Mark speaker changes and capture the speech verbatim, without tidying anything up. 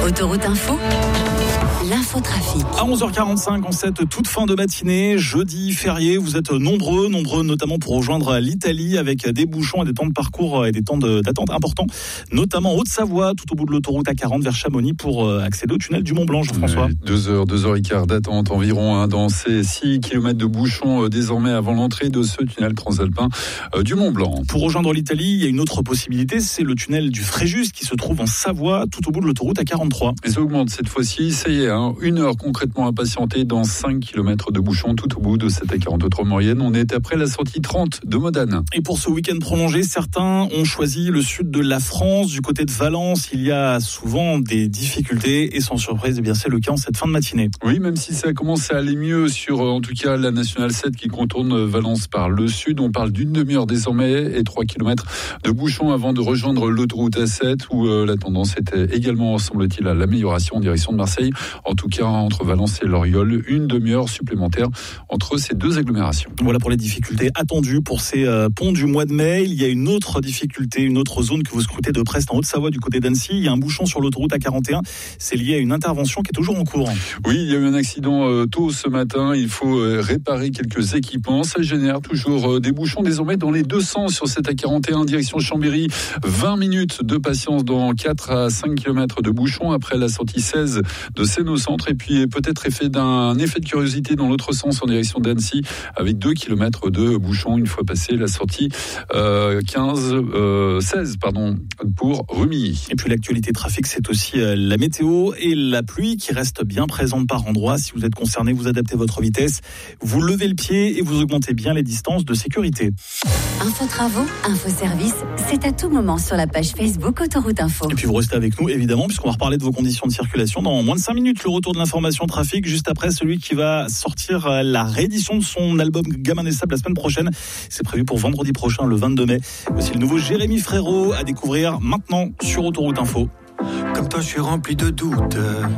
Speaker 1: Autoroute Info, l'infotrafic.
Speaker 2: À onze heures quarante-cinq, en cette toute fin de matinée, jeudi férié, vous êtes nombreux, nombreux notamment pour rejoindre l'Italie avec des bouchons et des temps de parcours et des temps de, d'attente importants, notamment en Haute-Savoie, tout au bout de l'autoroute A quarante vers Chamonix pour accéder au tunnel du Mont-Blanc, Jean-François.
Speaker 3: Ouais, deux heures, deux heures et quart d'attente environ hein, dans ces six kilomètres de bouchons euh, désormais avant l'entrée de ce tunnel transalpin euh, du Mont-Blanc.
Speaker 2: Pour rejoindre l'Italie, il y a une autre possibilité, c'est le tunnel du Fréjus qui se trouve en Savoie, tout au bout de l'autoroute A quarante-trois.
Speaker 3: Et ça augmente cette fois-ci, ça y est, hein, une heure concrètement à patienter dans cinq kilomètres de bouchons tout au bout de cette A quarante-trois moyenne. On est après la sortie trente de Modane.
Speaker 2: Et pour ce week-end prolongé, certains ont choisi le sud de la France. Du côté de Valence, il y a souvent des difficultés et sans surprise, eh bien, c'est le cas en cette fin de matinée.
Speaker 3: Oui, même si ça commence à aller mieux sur, en tout cas, la Nationale sept qui contourne Valence par le sud. On parle d'une demi-heure désormais et trois kilomètres de bouchons avant de rejoindre l'autoroute A sept où euh, la tendance était également, semble-t-il, à l'amélioration en direction de Marseille. En tout cas, entre Valence et Loriol, une demi-heure supplémentaire entre ces deux agglomérations.
Speaker 2: Voilà pour les difficultés attendues pour ces euh, ponts du mois de mai. Il y a une autre difficulté, une autre zone que vous scrutez de près en Haute-Savoie du côté d'Annecy. Il y a un bouchon sur l'autoroute A quarante et un. C'est lié à une intervention qui est toujours en cours.
Speaker 3: Oui, il y a eu un accident euh, tôt ce matin. Il faut euh, réparer quelques équipements. Ça génère toujours euh, des bouchons désormais dans les deux sens sur cette A quarante et un direction Chambéry. vingt minutes de patience dans quatre à cinq kilomètres de bouchons après la sortie seize de Seine-au-Centre. Et puis peut-être effet d'un effet de curiosité dans l'autre sens en direction d'Annecy avec deux kilomètres de bouchons une fois passé la sortie euh, quinze, euh, seize pardon, pour Rumilly.
Speaker 2: Et puis l'actualité trafic, c'est aussi la météo et la pluie qui reste bien présente par endroits. Si vous êtes concerné, vous adaptez votre vitesse, vous levez le pied et vous augmentez bien les distances de sécurité.
Speaker 1: Info travaux, info service, c'est à tout moment sur la page Facebook Autoroute Info.
Speaker 2: Et puis vous restez avec nous évidemment puisqu'on va reparler de vos conditions de circulation dans moins de cinq minutes. Le retour de l'information trafic juste après celui qui va sortir la réédition de son album Gamin des Sables la semaine prochaine. C'est prévu pour vendredi prochain, le vingt-deux mai. Voici le nouveau Jérémy Frérot à découvrir maintenant sur Autoroute Info.
Speaker 4: Comme toi, je suis rempli de doutes.